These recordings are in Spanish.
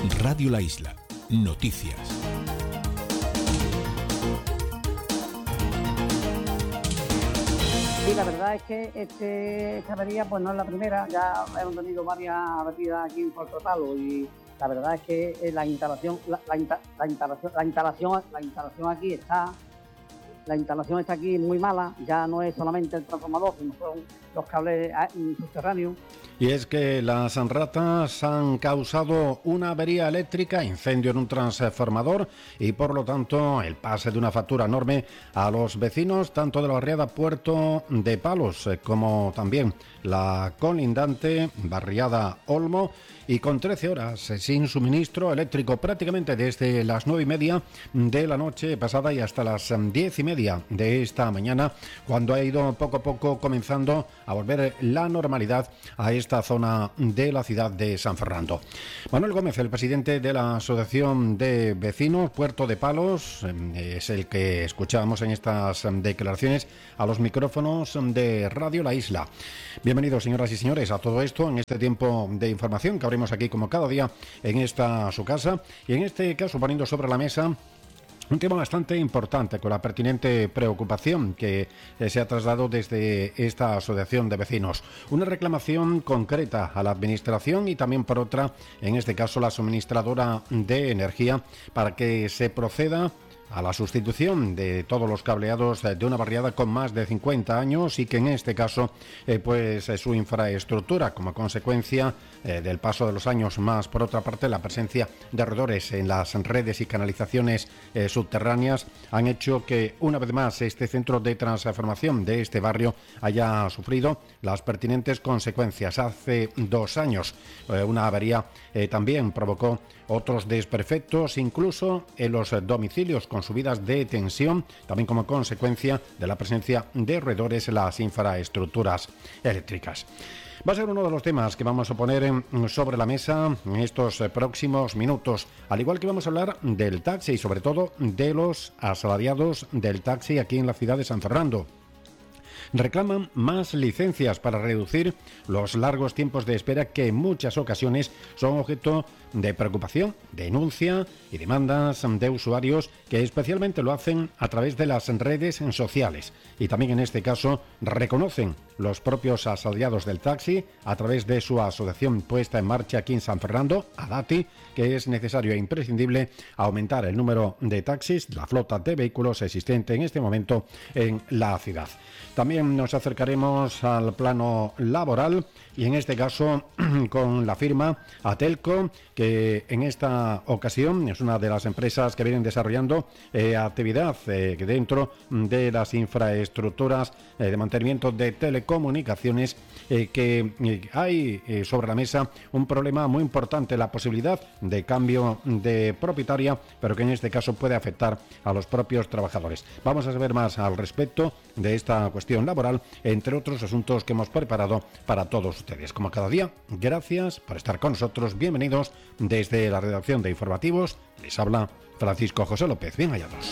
Radio La Isla. Noticias. Sí, la verdad es que esta avería pues no es la primera, ya hemos tenido varias averías aquí en Puerto Talo y la verdad es que la instalación está aquí muy mala, ya no es solamente el transformador, sino son los cables subterráneos. Y es que las ratas han causado una avería eléctrica, incendio en un transformador y por lo tanto el pase de una factura enorme a los vecinos tanto de la barriada Puerto de Palos como también la colindante barriada Olmo, y con 13 horas sin suministro eléctrico prácticamente desde las 9:30 de la noche pasada y hasta las 10:30 de esta mañana, cuando ha ido poco a poco comenzando a volver la normalidad a esta zona de la ciudad de San Fernando. Manuel Gómez, el presidente de la Asociación de Vecinos Puerto de Palos, es el que escuchábamos en estas declaraciones a los micrófonos de Radio La Isla. Bienvenidos, señoras y señores, a todo esto en este tiempo de información que abrimos aquí como cada día en esta su casa, y en este caso poniendo sobre la mesa un tema bastante importante con la pertinente preocupación que se ha trasladado desde esta asociación de vecinos. Una reclamación concreta a la administración y también por otra, en este caso la suministradora de energía, para que se proceda a la sustitución de todos los cableados de una barriada con más de 50 años y que en este caso su infraestructura, como consecuencia del paso de los años, más por otra parte la presencia de roedores en las redes y canalizaciones subterráneas, han hecho que una vez más este centro de transformación de este barrio haya sufrido las pertinentes consecuencias. Hace 2 años una avería también provocó otros desperfectos, incluso en los domicilios, con subidas de tensión, también como consecuencia de la presencia de roedores en las infraestructuras eléctricas. Va a ser uno de los temas que vamos a poner sobre la mesa en estos próximos minutos, al igual que vamos a hablar del taxi y sobre todo de los asalariados del taxi aquí en la ciudad de San Fernando. Reclaman más licencias para reducir los largos tiempos de espera que en muchas ocasiones son objeto de preocupación, denuncia y demandas de usuarios que especialmente lo hacen a través de las redes sociales. Y también en este caso reconocen los propios asalariados del taxi a través de su asociación puesta en marcha aquí en San Fernando, ADATI, que es necesario e imprescindible aumentar el número de taxis, la flota de vehículos existente en este momento en la ciudad. También nos acercaremos al plano laboral y en este caso con la firma Atelco, que en esta ocasión es una de las empresas que vienen desarrollando actividad dentro de las infraestructuras de mantenimiento de telecomunicaciones, que hay sobre la mesa un problema muy importante, la posibilidad de cambio de propietaria, pero que en este caso puede afectar a los propios trabajadores. Vamos a saber más al respecto de esta cuestión laboral, entre otros asuntos que hemos preparado para todos ustedes. Como cada día, gracias por estar con nosotros. Bienvenidos desde la redacción de Informativos. Les habla Francisco José López. Bien hallados.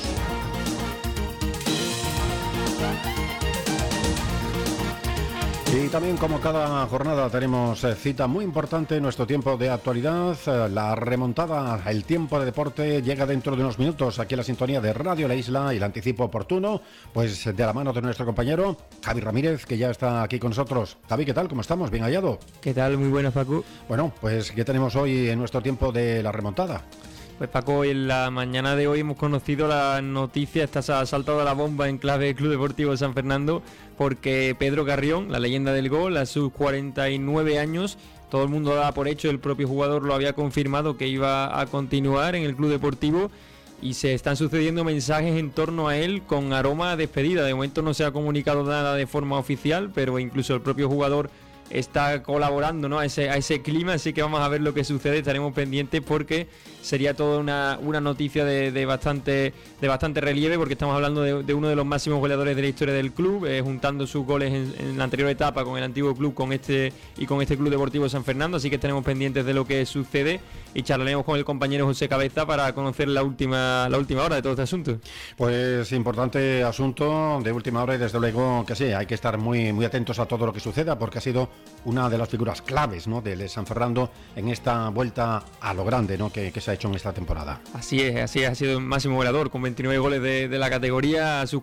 Y también, como cada jornada, tenemos cita muy importante en nuestro tiempo de actualidad. La remontada, el tiempo de deporte, llega dentro de unos minutos aquí a la sintonía de Radio La Isla, y el anticipo oportuno, pues de la mano de nuestro compañero Javi Ramírez, que ya está aquí con nosotros. Javi, ¿qué tal? ¿Cómo estamos? ¿Bien hallado? ¿Qué tal? Muy buenas, Paco. Bueno, pues ¿qué tenemos hoy en nuestro tiempo de la remontada? Pues Paco, en la mañana de hoy hemos conocido la noticia, esta se ha saltado la bomba en clave Club Deportivo San Fernando, porque Pedro Carrión, la leyenda del gol, a sus 49 años, todo el mundo daba por hecho, el propio jugador lo había confirmado que iba a continuar en el Club Deportivo, y se están sucediendo mensajes en torno a él con aroma a despedida. De momento no se ha comunicado nada de forma oficial, pero incluso el propio jugador está colaborando, ¿no?, a ese clima, así que vamos a ver lo que sucede, estaremos pendientes porque sería toda una noticia de bastante relieve, porque estamos hablando de uno de los máximos goleadores de la historia del club, juntando sus goles en la anterior etapa con el antiguo club, con este Club Deportivo San Fernando, así que estaremos pendientes de lo que sucede y charlaremos con el compañero José Cabeza para conocer la última hora de todo este asunto. Pues importante asunto de última hora, y desde luego que sí, hay que estar muy, muy atentos a todo lo que suceda, porque ha sido una de las figuras claves, ¿no?, del San Fernando en esta vuelta a lo grande, ¿no?, que se ha hecho en esta temporada. Así es, ha sido un máximo goleador con 29 goles de la categoría a sus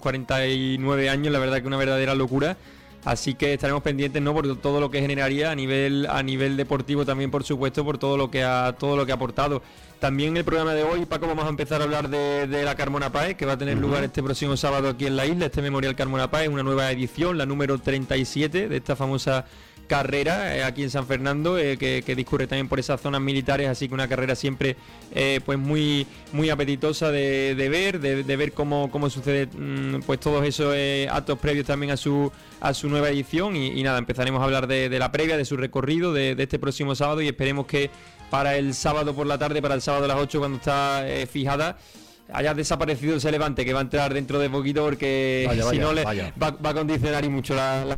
49 años, la verdad que una verdadera locura. Así que estaremos pendientes, ¿no?, por todo lo que generaría a nivel deportivo, también por supuesto por todo lo que ha aportado. También en el programa de hoy, Paco, vamos a empezar a hablar de la Carmona Páez, que va a tener lugar este próximo sábado aquí en la isla, este Memorial Carmona Páez, una nueva edición, la número 37 de esta famosa carrera aquí en San Fernando, que discurre también por esas zonas militares, así que una carrera siempre pues muy apetitosa de ver cómo sucede pues todos esos actos previos también a su nueva edición y nada, empezaremos a hablar de la previa, de su recorrido de este próximo sábado y esperemos que para el sábado por la tarde, para el sábado a las 8 cuando está fijada, haya desaparecido ese Levante que va a entrar dentro de poquito porque si no va a condicionar y mucho la...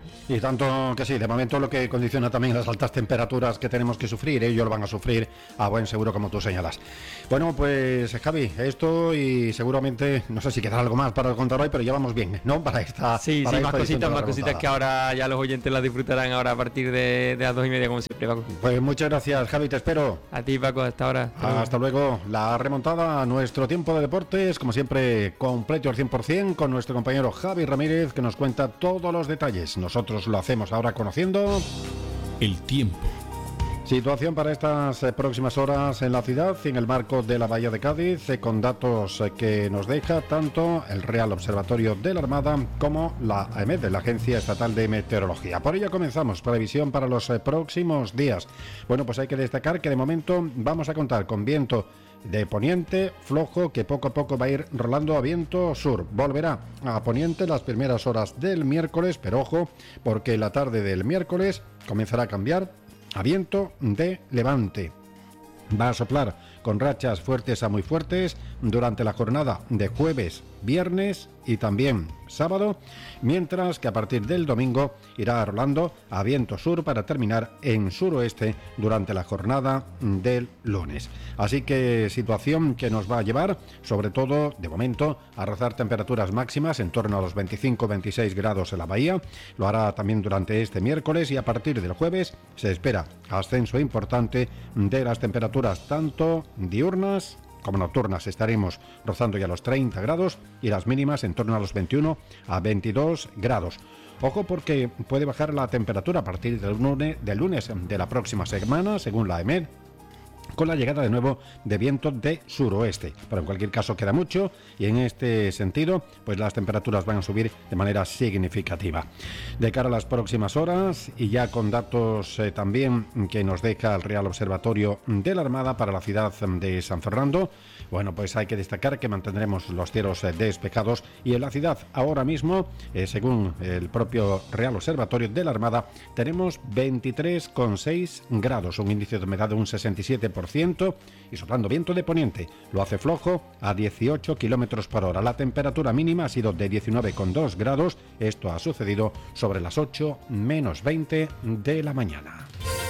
Y tanto que sí, de momento lo que condiciona también las altas temperaturas que tenemos que sufrir, ellos lo van a sufrir a buen seguro, como tú señalas. Bueno, pues Javi, esto y seguramente, no sé si quedará algo más para contar hoy, pero ya vamos bien, ¿no? Para esta... Sí, más cositas que ahora ya los oyentes las disfrutarán ahora a partir de las 2:30, como siempre, Paco. Pues muchas gracias, Javi, te espero. A ti, Paco, hasta ahora. Hasta luego. La remontada a nuestro tiempo de deportes, como siempre, completo al 100%, con nuestro compañero Javi Ramírez, que nos cuenta todos los detalles. Nosotros lo hacemos ahora conociendo el tiempo. Situación para estas próximas horas en la ciudad y en el marco de la Bahía de Cádiz, con datos que nos deja tanto el Real Observatorio de la Armada como la AEMET, la Agencia Estatal de Meteorología. Por ello comenzamos previsión para los próximos días. Bueno, pues hay que destacar que de momento vamos a contar con viento de poniente flojo que poco a poco va a ir rolando a viento sur. Volverá a poniente las primeras horas del miércoles, pero ojo, porque la tarde del miércoles comenzará a cambiar a viento de levante. Va a soplar con rachas fuertes a muy fuertes durante la jornada de jueves, viernes y también sábado, mientras que a partir del domingo irá rolando a viento sur para terminar en suroeste durante la jornada del lunes. Así que situación que nos va a llevar, sobre todo de momento, a rozar temperaturas máximas en torno a los 25-26 grados en la bahía. Lo hará también durante este miércoles y a partir del jueves se espera ascenso importante de las temperaturas tanto diurnas como nocturnas. Estaremos rozando ya los 30 grados y las mínimas en torno a los 21 a 22 grados. Ojo porque puede bajar la temperatura a partir del lunes de la próxima semana, según la AEMET, con la llegada de nuevo de viento de suroeste. Pero en cualquier caso queda mucho y en este sentido pues las temperaturas van a subir de manera significativa. De cara a las próximas horas y ya con datos también que nos deja el Real Observatorio de la Armada para la ciudad de San Fernando, bueno, pues hay que destacar que mantendremos los cielos despejados y en la ciudad ahora mismo, según el propio Real Observatorio de la Armada, tenemos 23,6 grados, un índice de humedad de un 67%, y soplando viento de poniente. Lo hace flojo a 18 kilómetros por hora. La temperatura mínima ha sido de 19,2 grados. Esto ha sucedido sobre las 8 menos 20 de la mañana.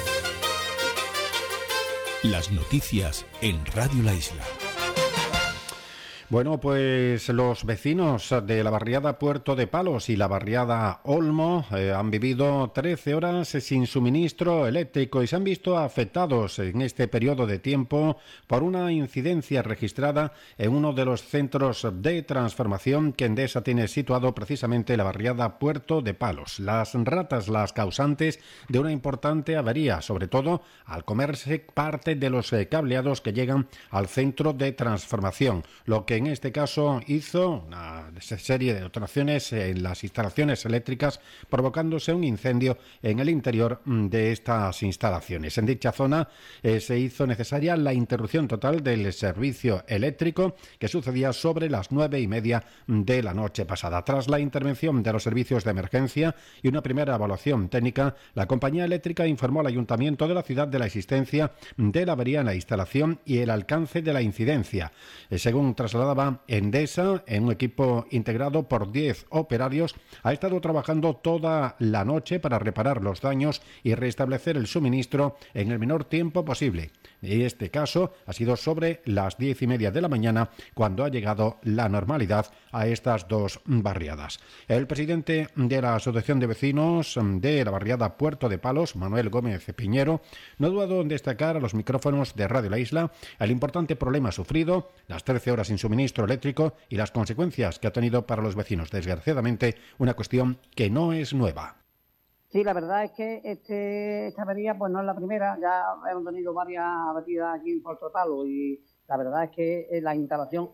Las noticias en Radio La Isla. Bueno, pues los vecinos de la barriada Puerto de Palos y la barriada Olmo han vivido 13 horas sin suministro eléctrico y se han visto afectados en este periodo de tiempo por una incidencia registrada en uno de los centros de transformación que Endesa tiene situado precisamente en la barriada Puerto de Palos. Las ratas, las causantes de una importante avería, sobre todo al comerse parte de los cableados que llegan al centro de transformación, lo que en este caso hizo una serie de detonaciones en las instalaciones eléctricas, provocándose un incendio en el interior de estas instalaciones. En dicha zona se hizo necesaria la interrupción total del servicio eléctrico que sucedía sobre las 9:30 de la noche pasada. Tras la intervención de los servicios de emergencia y una primera evaluación técnica, la compañía eléctrica informó al ayuntamiento de la ciudad de la existencia de la avería en la instalación y el alcance de la incidencia. Según trasladado trasladaba Endesa en un equipo integrado por 10 operarios. Ha estado trabajando toda la noche para reparar los daños y restablecer el suministro en el menor tiempo posible. En este caso ha sido sobre las 10:30 de la mañana cuando ha llegado la normalidad a estas dos barriadas. El presidente de la Asociación de Vecinos de la barriada Puerto de Palos, Manuel Gómez Piñero, no ha dudado en destacar a los micrófonos de Radio La Isla el importante problema sufrido, las 13 horas sin suministro eléctrico y las consecuencias que ha tenido para los vecinos. Desgraciadamente, una cuestión que no es nueva. Sí, la verdad es que esta avería pues no es la primera, ya hemos tenido varias averías aquí en Puerto Talo y la verdad es que la instalación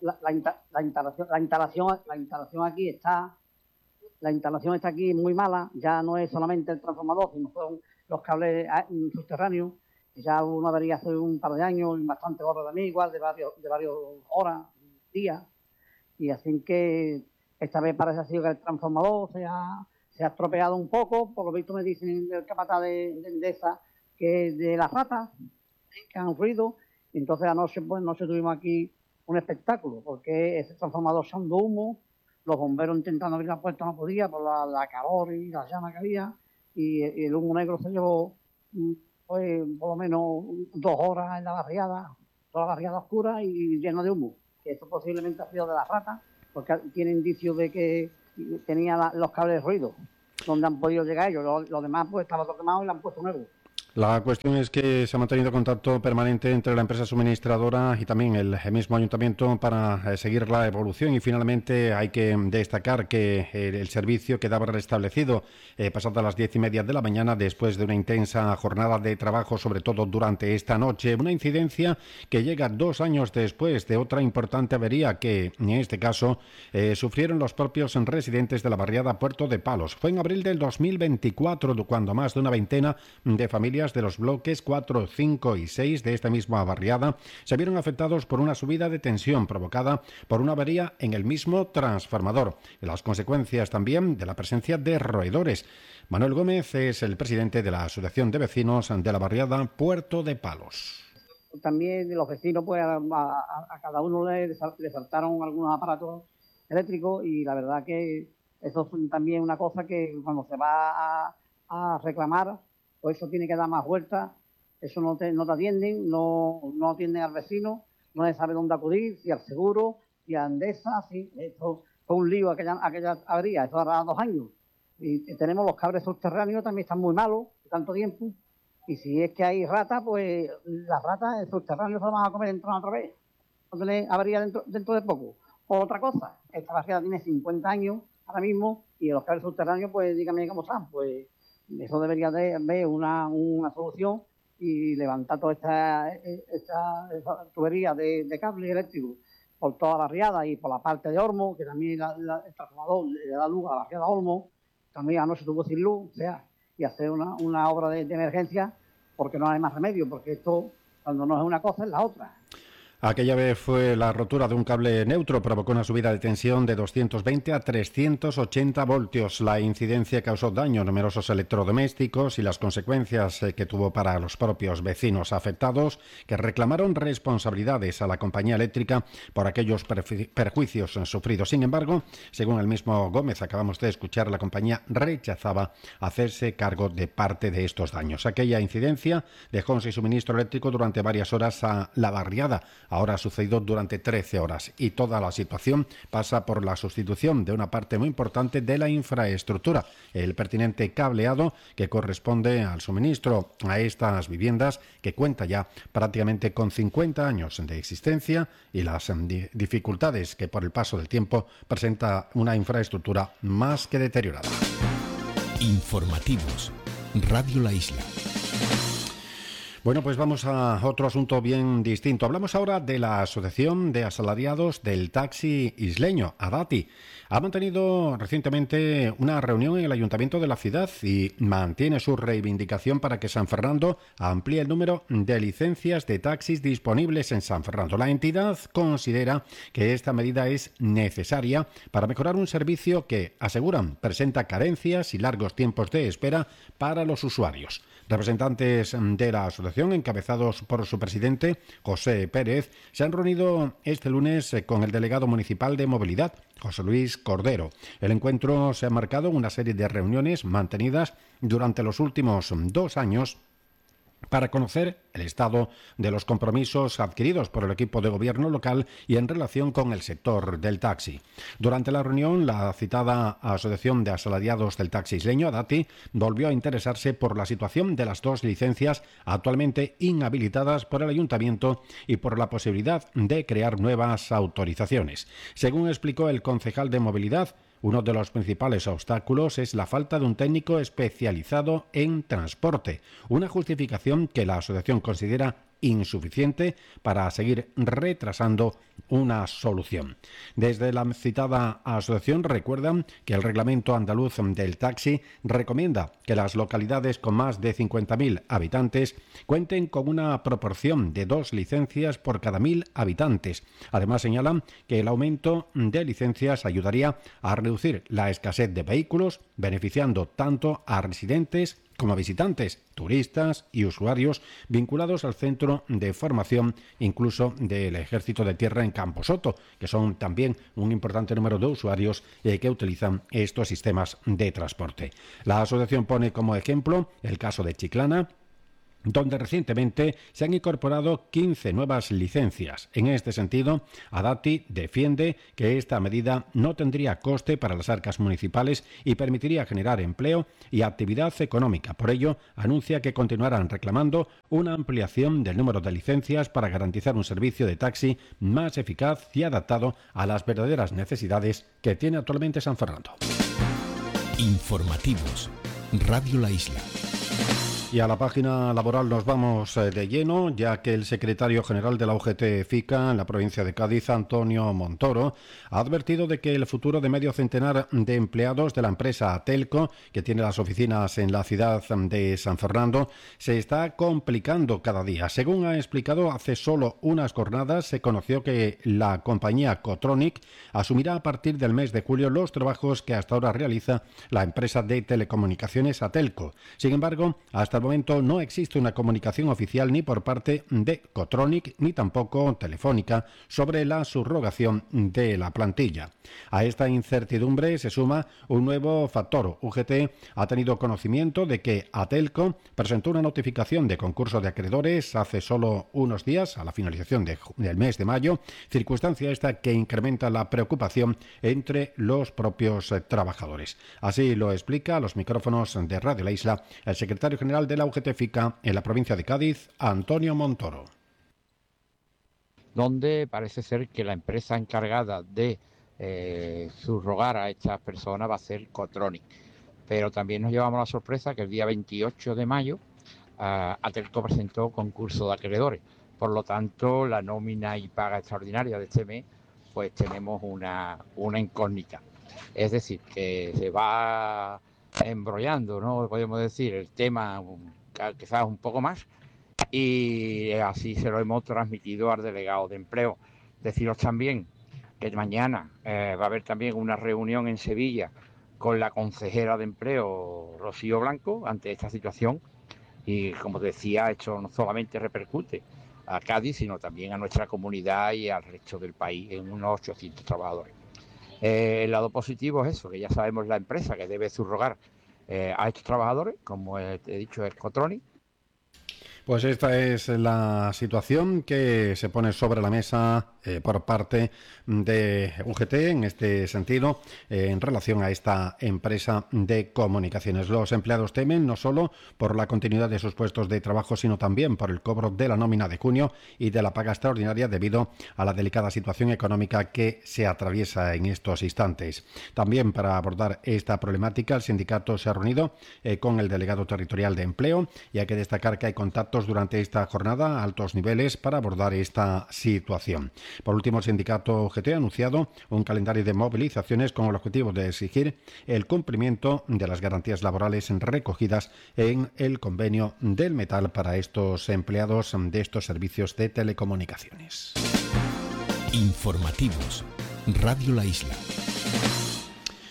aquí está, la instalación está aquí muy mala, ya no es solamente el transformador, sino son los cables subterráneos, ya hubo una avería hace un par de años, y bastante horas también, igual de varias horas, días, y así que esta vez parece así que el transformador se ha estropeado un poco, por lo visto me dicen el capataz de Endesa que es de las ratas que han ruido. Entonces anoche tuvimos aquí un espectáculo, porque ese transformador echando humo, los bomberos intentando abrir la puerta no podía por la calor y la llama que había, y el humo negro se llevó pues por lo menos 2 horas en la barriada, toda la barriada oscura y llena de humo, que esto posiblemente ha sido de las ratas, porque tiene indicios de que tenía los cables de ruido, donde han podido llegar ellos. Los demás pues estaba todo quemado y le han puesto nuevo. La cuestión es que se ha mantenido contacto permanente entre la empresa suministradora y también el mismo ayuntamiento para seguir la evolución, y finalmente hay que destacar que el servicio quedaba restablecido pasadas las 10:30 de la mañana después de una intensa jornada de trabajo, sobre todo durante esta noche. Una incidencia que llega 2 años después de otra importante avería que en este caso sufrieron los propios residentes de la barriada Puerto de Palos. Fue en abril del 2024 cuando más de una veintena de familias de los bloques 4, 5 y 6 de esta misma barriada se vieron afectados por una subida de tensión provocada por una avería en el mismo transformador y las consecuencias también de la presencia de roedores. Manuel Gómez es el presidente de la Asociación de Vecinos de la barriada Puerto de Palos. También los vecinos pues a cada uno le saltaron algunos aparatos eléctricos, y la verdad que eso es también una cosa que cuando se va a reclamar, pues eso tiene que dar más vueltas, eso no te atienden, no atienden al vecino, no se sabe dónde acudir, si al seguro, si a Endesa, si esto fue un lío aquella avería, esto hará 2 años. Y tenemos los cables subterráneos, también están muy malos, tanto tiempo, y si es que hay ratas, pues las ratas, el subterráneo se las van a comer dentro otra vez, no tener avería dentro de poco. O otra cosa, esta barriada tiene 50 años ahora mismo, y los cables subterráneos, pues dígame cómo están, pues eso debería de haber una solución y levantar toda esta tubería de cable eléctrico por toda la barriada y por la parte de Olmo, que también el transformador le da luz a la barriada Olmo, también anoche tuvo sin luz, o sea, y hacer una obra de emergencia, porque no hay más remedio, porque esto cuando no es una cosa es la otra. Aquella vez fue la rotura de un cable neutro, provocó una subida de tensión de 220 a 380 voltios. La incidencia causó daño a numerosos electrodomésticos y las consecuencias que tuvo para los propios vecinos afectados, que reclamaron responsabilidades a la compañía eléctrica por aquellos perjuicios sufridos. Sin embargo, según el mismo Gómez, acabamos de escuchar, la compañía rechazaba hacerse cargo de parte de estos daños. Aquella incidencia dejó sin suministro eléctrico durante varias horas a la barriada. Ahora ha sucedido durante 13 horas y toda la situación pasa por la sustitución de una parte muy importante de la infraestructura, el pertinente cableado que corresponde al suministro a estas viviendas, que cuenta ya prácticamente con 50 años de existencia, y las dificultades que por el paso del tiempo presenta una infraestructura más que deteriorada. Informativos. Radio La Isla. Bueno, pues vamos a otro asunto bien distinto. Hablamos ahora de la Asociación de Asalariados del Taxi Isleño, ADATI. Ha mantenido recientemente una reunión en el Ayuntamiento de la ciudad y mantiene su reivindicación para que San Fernando amplíe el número de licencias de taxis disponibles en San Fernando. La entidad considera que esta medida es necesaria para mejorar un servicio que, aseguran, presenta carencias y largos tiempos de espera para los usuarios. Representantes de la Asociación asociación, encabezados por su presidente, José Pérez, se han reunido este lunes con el delegado municipal de Movilidad, José Luis Cordero. El encuentro se ha marcado una serie de reuniones mantenidas durante los últimos 2 años para conocer el estado de los compromisos adquiridos por el equipo de gobierno local y en relación con el sector del taxi. Durante la reunión, la citada Asociación de Asalariados del Taxi Isleño, ADATI, volvió a interesarse por la situación de las 2 licencias actualmente inhabilitadas por el Ayuntamiento y por la posibilidad de crear nuevas autorizaciones. Según explicó el concejal de Movilidad, uno de los principales obstáculos es la falta de un técnico especializado en transporte, una justificación que la asociación considera insuficiente para seguir retrasando una solución. Desde la citada asociación recuerdan que el Reglamento Andaluz del Taxi recomienda que las localidades con más de 50.000 habitantes cuenten con una proporción de 2 licencias por cada 1.000 habitantes. Además señalan que el aumento de licencias ayudaría a reducir la escasez de vehículos, beneficiando tanto a residentes como a visitantes, turistas y usuarios vinculados al centro de formación, incluso del Ejército de Tierra en Camposoto, que son también un importante número de usuarios que utilizan estos sistemas de transporte. La asociación pone como ejemplo el caso de Chiclana, donde recientemente se han incorporado 15 nuevas licencias. En este sentido, ADATI defiende que esta medida no tendría coste para las arcas municipales y permitiría generar empleo y actividad económica. Por ello, anuncia que continuarán reclamando una ampliación del número de licencias para garantizar un servicio de taxi más eficaz y adaptado a las verdaderas necesidades que tiene actualmente San Fernando. Informativos. Radio La Isla. Y a la página laboral nos vamos de lleno, ya que el secretario general de la UGT-FICA en la provincia de Cádiz, Antonio Montoro, ha advertido de que el futuro de medio centenar de empleados de la empresa Atelco, que tiene las oficinas en la ciudad de San Fernando, se está complicando cada día. Según ha explicado, hace solo unas jornadas se conoció que la compañía Cotronic asumirá a partir del mes de julio los trabajos que hasta ahora realiza la empresa de telecomunicaciones Atelco. Sin embargo, hasta el momento no existe una comunicación oficial ni por parte de Cotronic ni tampoco Telefónica sobre la subrogación de la plantilla. A esta incertidumbre se suma un nuevo factor. UGT ha tenido conocimiento de que Atelco presentó una notificación de concurso de acreedores hace solo unos días, a la finalización del mes de mayo, circunstancia esta que incrementa la preocupación entre los propios trabajadores. Así lo explica a los micrófonos de Radio La Isla el secretario general de la UGT-FICA en la provincia de Cádiz, Antonio Montoro. Donde parece ser que la empresa encargada de subrogar a estas personas va a ser Cotronic. Pero también nos llevamos la sorpresa que el día 28 de mayo Atelco presentó concurso de acreedores. Por lo tanto, la nómina y paga extraordinaria de este mes, pues tenemos una incógnita. Es decir, que se va embrollando, ¿no? Podemos decir, el tema quizás un poco más, y así se lo hemos transmitido al delegado de empleo. Deciros también que mañana va a haber también una reunión en Sevilla con la consejera de empleo, Rocío Blanco, ante esta situación, y como decía, esto no solamente repercute a Cádiz, sino también a nuestra comunidad y al resto del país, en unos 800 trabajadores. El lado positivo es eso, que ya sabemos la empresa que debe subrogar a estos trabajadores, como he dicho, es Cotronic. Pues esta es la situación que se pone sobre la mesa por parte de UGT en este sentido en relación a esta empresa de comunicaciones. Los empleados temen no solo por la continuidad de sus puestos de trabajo, sino también por el cobro de la nómina de junio y de la paga extraordinaria debido a la delicada situación económica que se atraviesa en estos instantes. También para abordar esta problemática, el sindicato se ha reunido con el delegado territorial de empleo, y hay que destacar que hay contactos durante esta jornada a altos niveles para abordar esta situación. Por último, el sindicato UGT ha anunciado un calendario de movilizaciones con el objetivo de exigir el cumplimiento de las garantías laborales recogidas en el convenio del metal para estos empleados de estos servicios de telecomunicaciones. Informativos. Radio La Isla.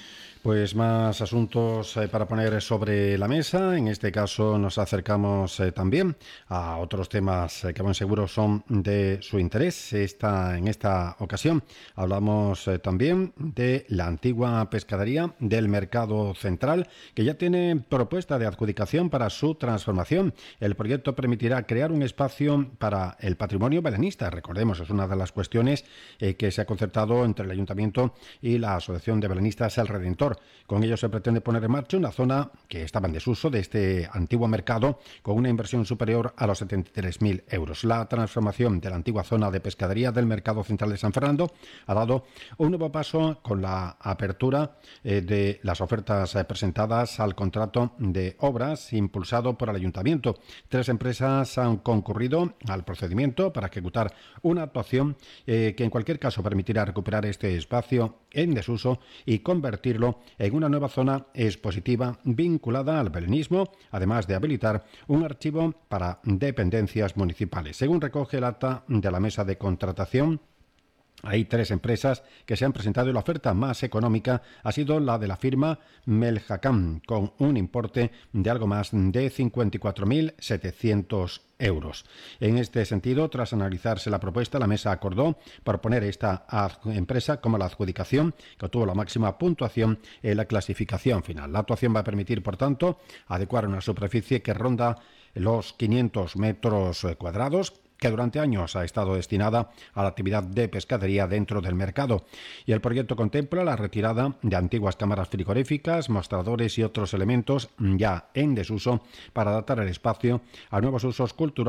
Pues más asuntos para poner sobre la mesa. En este caso nos acercamos también a otros temas que buen seguro son de su interés. En esta ocasión hablamos también de la antigua pescadería del Mercado Central, que ya tiene propuesta de adjudicación para su transformación. El proyecto permitirá crear un espacio para el patrimonio belenista. Recordemos, es una de las cuestiones que se ha concertado entre el Ayuntamiento y la Asociación de Belenistas El Redentor. Con ello se pretende poner en marcha una zona que estaba en desuso de este antiguo mercado con una inversión superior a los 73.000 euros. La transformación de la antigua zona de pescadería del Mercado Central de San Fernando ha dado un nuevo paso con la apertura de las ofertas presentadas al contrato de obras impulsado por el Ayuntamiento. 3 empresas han concurrido al procedimiento para ejecutar una actuación que en cualquier caso permitirá recuperar este espacio en desuso y convertirlo en una nueva zona expositiva vinculada al belenismo, además de habilitar un archivo para dependencias municipales. Según recoge el acta de la mesa de contratación, hay 3 empresas que se han presentado y la oferta más económica ha sido la de la firma Meljacam, con un importe de algo más de 54.700 euros. En este sentido, tras analizarse la propuesta, la mesa acordó proponer esta empresa como la adjudicación que obtuvo la máxima puntuación en la clasificación final. La actuación va a permitir, por tanto, adecuar una superficie que ronda los 500 metros cuadrados, que durante años ha estado destinada a la actividad de pescadería dentro del mercado. Y el proyecto contempla la retirada de antiguas cámaras frigoríficas, mostradores y otros elementos ya en desuso para adaptar el espacio a nuevos usos culturales